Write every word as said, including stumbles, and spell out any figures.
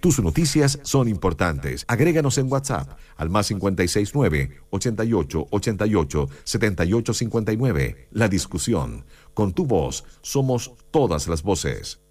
Tus noticias son importantes. Agréganos en WhatsApp al más cincuenta y seis nueve, ochenta y ocho, ochenta y ocho, setenta y ocho cincuenta y nueve. La discusión. Con tu voz somos todas las voces.